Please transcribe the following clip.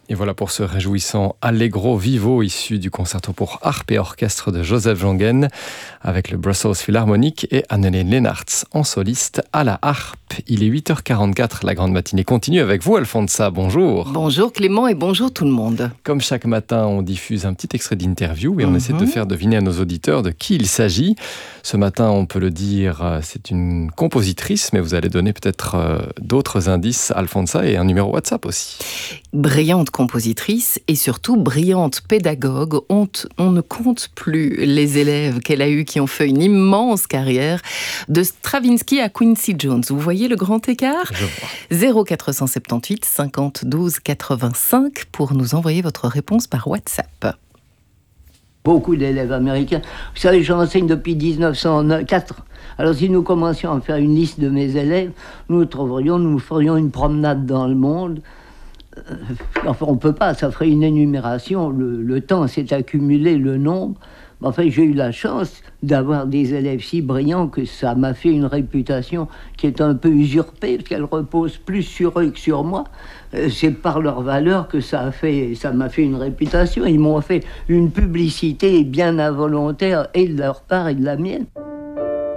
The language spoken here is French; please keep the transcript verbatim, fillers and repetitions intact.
Et voilà pour ce réjouissant Allegro vivo issu du concerto pour harpe et orchestre de Joseph Jongen avec le Brussels Philharmonic et Annelien Leenaerts en soliste à la harpe. Il est huit heures quarante-quatre, la grande matinée continue avec vous Alfonsa, bonjour. Bonjour Clément et bonjour tout le monde. Comme chaque matin, on diffuse un petit extrait d'interview et on Mm-hmm. essaie de faire deviner à nos auditeurs de qui il s'agit. Ce matin, on peut le dire, c'est une compositrice, mais vous allez donner peut-être euh, d'autres indices, Alfonsa, et un numéro WhatsApp aussi. Brillante compositrice et surtout brillante pédagogue. On, t- on ne compte plus les élèves qu'elle a eus qui ont fait une immense carrière de Stravinsky à Quincy Jones. Vous voyez le grand écart ? Je vois. zéro quatre cent soixante-dix cinquante douze quatre-vingt-cinq pour nous envoyer votre réponse par WhatsApp. Beaucoup d'élèves américains. Vous savez, j'enseigne depuis dix-neuf cent quatre. Alors si nous commencions à faire une liste de mes élèves, nous trouverions, nous ferions une promenade dans le monde. Euh, enfin, on ne peut pas, ça ferait une énumération. Le, le temps s'est accumulé, le nombre. Enfin, j'ai eu la chance d'avoir des élèves si brillants que ça m'a fait une réputation qui est un peu usurpée, parce qu'elle repose plus sur eux que sur moi. Euh, c'est par leur valeur que ça a fait, ça m'a fait une réputation. Ils m'ont fait une publicité bien involontaire, et de leur part et de la mienne.